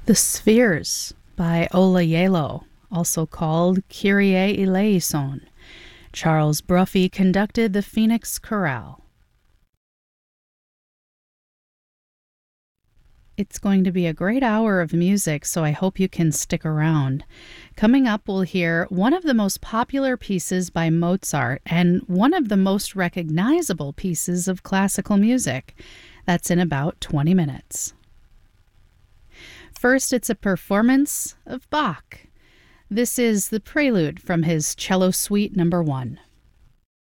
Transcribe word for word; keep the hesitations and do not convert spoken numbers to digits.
The Spheres by Ola Yelo, also called Kyrie Eleison. Charles Bruffy conducted the Phoenix Chorale. It's going to be a great hour of music, so I hope you can stick around. Coming up, we'll hear one of the most popular pieces by Mozart and one of the most recognizable pieces of classical music. That's in about twenty minutes. First, it's a performance of Bach. This is the prelude from his Cello Suite number one.